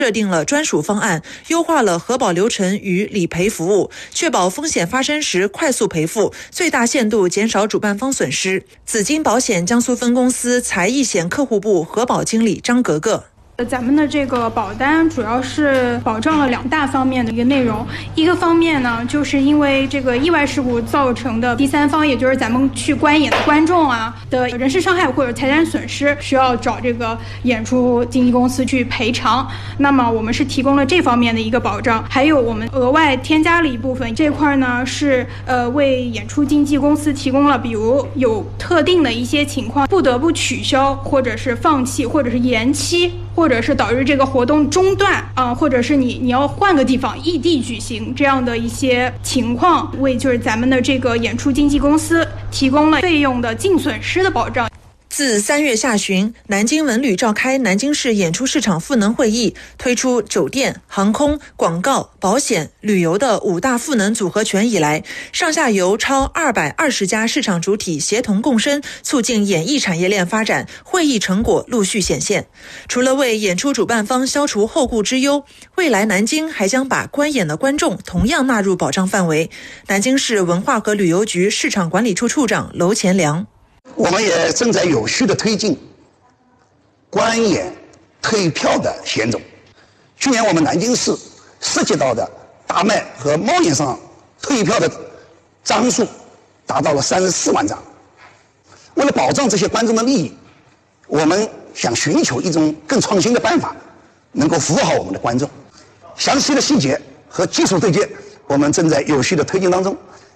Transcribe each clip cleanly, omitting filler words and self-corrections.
设定了专属方案，优化了核保流程与理赔服务，确保风险发生时快速赔付，最大限度减少主办方损失。紫金保险江苏分公司财易险客户部核保经理张格格。 咱们的这个保单主要是保障了2大方面的一个内容，一个方面呢，就是因为这个意外事故造成的第三方，也就是咱们去观演的观众的人身伤害或者财产损失，需要找这个演出经纪公司去赔偿。那么我们是提供了这方面的一个保障，还有我们额外添加了一部分，这块呢是为演出经纪公司提供了，比如有特定的一些情况不得不取消或者是放弃或者是延期，或者是导致这个活动中断或者是你要换个地方异地举行这样的一些情况，为就是咱们的这个演出经纪公司提供了费用的净损失的保障。 自3月下旬，南京文旅召开南京市演出市场赋能会议，推出酒店、航空、广告、保险、旅游的5大赋能组合拳以来，上下游超220家市场主体协同共生，促进演艺产业链发展，会议成果陆续显现。除了为演出主办方消除后顾之忧，未来南京还将把观演的观众同样纳入保障范围。南京市文化和旅游局市场管理处处长娄乾良。 我们也正在有序地推进观演退票的险种。去年我们南京市涉及到的大卖和贸易上退票的张数达到了34万张。为了保障这些观众的利益，我们想寻求一种更创新的办法，能够服务好我们的观众。详细的细节和技术对接，我们正在有序地推进当中。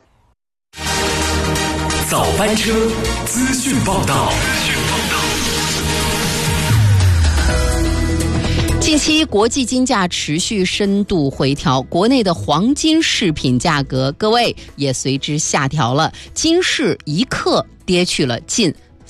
早班车资讯报道。 近期国际金价持续深度回调，国内的黄金饰品价格各位也随之下调了，金饰1克跌去了近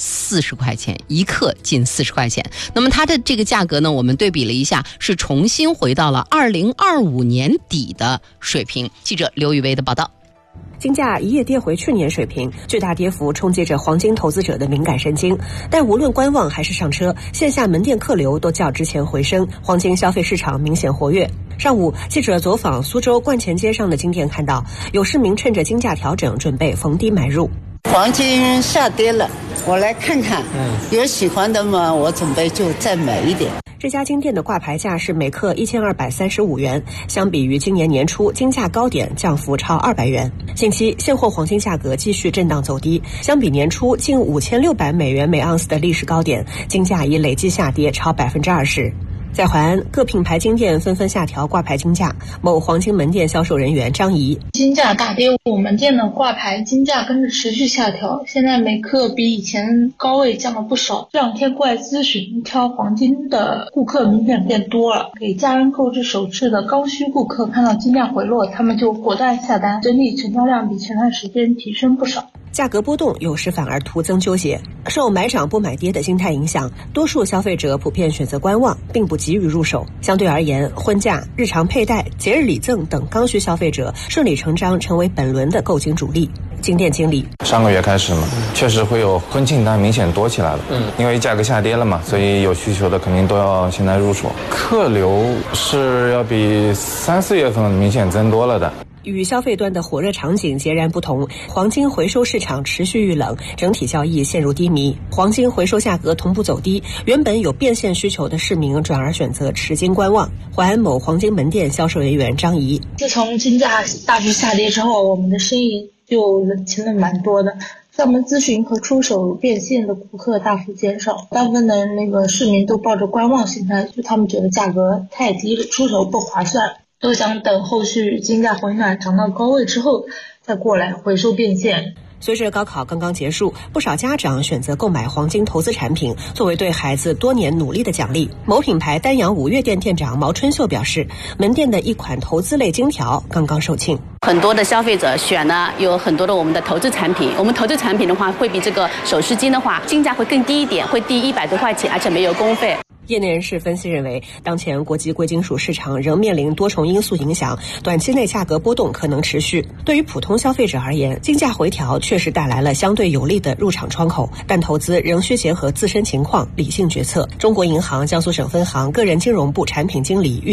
40块钱，1克近40块钱。那么它的这个价格呢，我们对比了一下，是重新回到了2025年底的水平。记者刘宇威的报道。 金价一夜跌回去年水平，巨大跌幅冲击着黄金投资者的敏感神经。但无论观望还是上车，线下门店客流都较之前回升，黄金消费市场明显活跃。上午，记者走访苏州冠前街上的金店，看到有市民趁着金价调整，准备逢低买入。 黄金下跌了，我来看看，有喜欢的嘛，我准备就再买一点。 这家金店的挂牌价是每克1235元，相比于今年年初金价高点降幅超200元。近期现货黄金价格继续震荡走低，相比年初近5600美元每盎司的历史高点，金价已累计下跌超20%。在淮安，各品牌金店纷纷下调挂牌金价。某黄金门店销售人员张怡： 金价大跌，我们店的挂牌金价跟着持续下调，现在每克比以前高位降了不少。这2天过来咨询挑黄金的顾客明显变多了，给家人购置首饰的刚需顾客看到金价回落，他们就果断下单，整体成交量比前段时间提升不少。 价格波动有时反而徒增纠结。受买涨不买跌的心态影响，多数消费者普遍选择观望，并不急于入手。相对而言，婚嫁、日常佩戴、节日礼赠等刚需消费者顺理成章成为本轮的购金主力。金店经理： 上个月开始嘛，确实会有婚庆单明显多起来了。因为价格下跌了嘛，所以有需求的肯定都要现在入手。客流是要比3、4月份明显增多了的。 与消费端的火热场景截然不同，黄金回收市场持续遇冷，整体交易陷入低迷，黄金回收价格同步走低，原本有变现需求的市民转而选择持金观望。淮安某黄金门店销售人员张怡： 自从金价大幅下跌之后，我们的生意就冷清了蛮多的，在我们咨询和出手变现的顾客大幅减少，大部分的市民都抱着观望心态，就他们觉得价格太低了，出手不划算，都想等后续金价回暖涨到高位之后再过来回收变现。 随着高考刚刚结束，不少家长选择购买黄金投资产品，作为对孩子多年努力的奖励。某品牌丹阳5月店店长毛春秀表示，门店的一款投资类金条刚刚售罄。 很多的消费者选呢有很多的我们的投资产品，我们投资产品的话会比这个首饰金的话金价会更低一点，会低100多块钱，而且没有工费。 业内人士分析认为，当前国际贵金属市场仍面临多重因素影响，短期内价格波动可能持续。对于普通消费者而言，金价回调确实带来了相对有利的入场窗口，但投资仍需结合自身情况，理性决策。中国银行江苏省分行个人金融部产品经理